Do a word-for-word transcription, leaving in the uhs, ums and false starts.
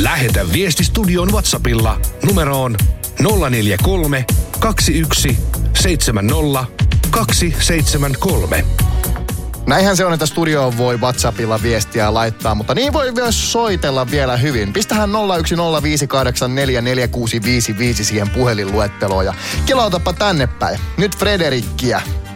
Lähetä viesti studioon WhatsAppilla numeroon nolla neljä kolme, kaksi yksi, seitsemän nolla, kaksi seitsemän kolme. Näinhän se on, että studioon voi WhatsAppilla viestiä laittaa, mutta niin voi myös soitella vielä hyvin. Pistähän nolla yksi nolla viisi kahdeksan neljä neljä kuusi viisi viisi siihen puhelinluetteloon ja kilautapa tänne päin. Nyt Frederikkiä.